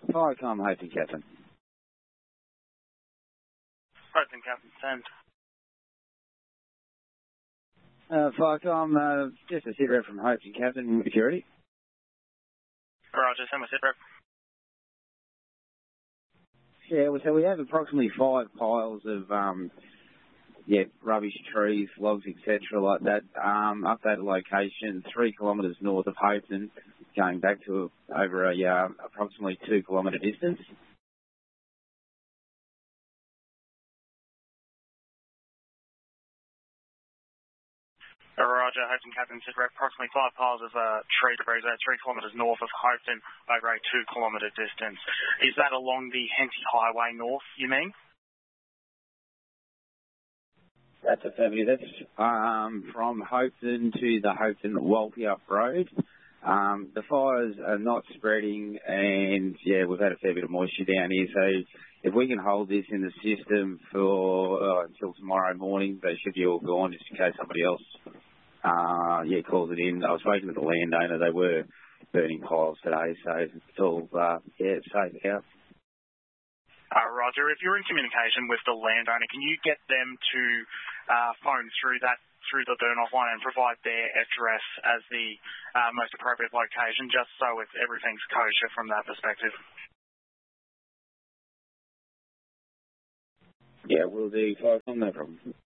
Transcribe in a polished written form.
Firecom, Hopton Captain. Hopton Captain, send. Firecom, just a sit rep from Hopton Captain, if you're ready. Roger, send my sit rep. Yeah, so we have approximately 5 piles of, rubbish, trees, logs, etc. like that. Updated location, 3 kilometres north of Hopton, going back to over a approximately 2 kilometre distance. Roger, Hopton Captain, sit rep. Approximately 5 piles of tree debris 3 kilometres north of Hopton over a 2 kilometre distance. Is that along the Henty Highway north, you mean? That's affirmative. That's from Hopton to the Hopton-Walpiup Road. The fires are not spreading and, we've had a fair bit of moisture down here. So if we can hold this in the system for until tomorrow morning, they should be all gone just in case somebody else calls it in. I was speaking to the landowner. They were burning piles today, so it's all, it's safe out. Roger, if you're in communication with the landowner, can you get them to phone through the burn-off line and provide their address as the most appropriate location, just so everything's kosher from that perspective? Yeah, we'll do. No problem.